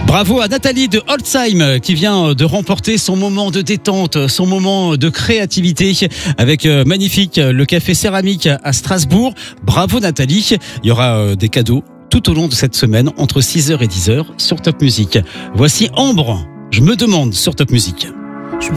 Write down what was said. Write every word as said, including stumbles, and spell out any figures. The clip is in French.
Bravo à Nathalie de Holzheim qui vient de remporter son moment de détente, son moment de créativité avec magnifique le café céramique à Strasbourg. Bravo Nathalie. Il y aura des cadeaux tout au long de cette semaine entre six heures et dix heures sur Top Music. Voici Ambre, je me demande sur Top Music.